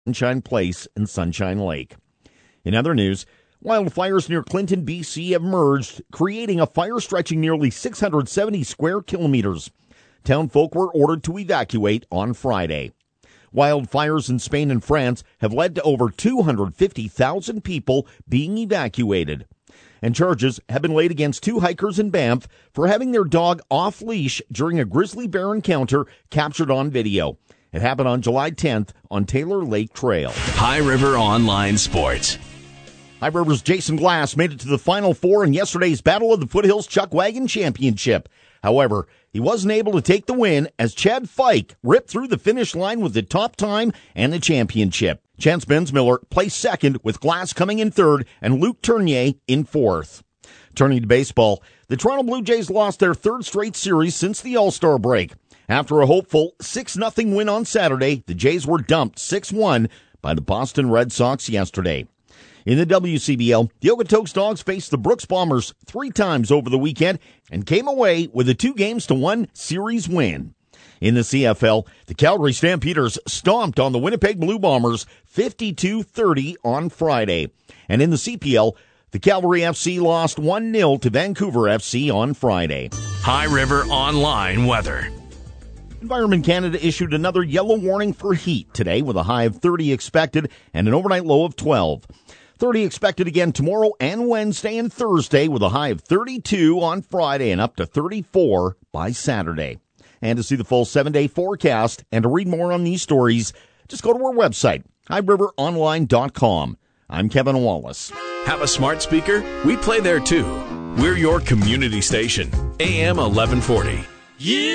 Sunshine Place and Sunshine Lake. In other news, wildfires near Clinton, BC have emerged, creating a fire stretching nearly 670 square kilometers. Townfolk were ordered to evacuate on Friday. Wildfires in Spain and France have led to over 250,000 people being evacuated. And charges have been laid against two hikers in Banff for having their dog off-leash during a grizzly bear encounter captured on video. It happened on July 10th on Taylor Lake Trail. High River Online Sports. High River's Jason Glass made it to the Final Four in yesterday's Battle of the Foothills Chuck Wagon Championship. However, he wasn't able to take the win as Chad Fike ripped through the finish line with the top time and the championship. Chance Bensmiller placed second, with Glass coming in third and Luke Tournier in fourth. Turning to baseball, the Toronto Blue Jays lost their third straight series since the All-Star break. After a hopeful 6-0 win on Saturday, the Jays were dumped 6-1 by the Boston Red Sox yesterday. In the WCBL, the Okotoks Dogs faced the Brooks Bombers 3 times over the weekend and came away with a 2-1 series win. In the CFL, the Calgary Stampeders stomped on the Winnipeg Blue Bombers 52-30 on Friday. And in the CPL, the Calgary FC lost 1-0 to Vancouver FC on Friday. High River Online Weather. Environment Canada issued another yellow warning for heat today with a high of 30 expected and an overnight low of 12. 30 expected again tomorrow and Wednesday and Thursday with a high of 32 on Friday and up to 34 by Saturday. And to see the full 7-day forecast and to read more on these stories, just go to our website, highriveronline.com. I'm Kevin Wallace. Have a smart speaker? We play there too. We're your community station, AM 1140. Yeah.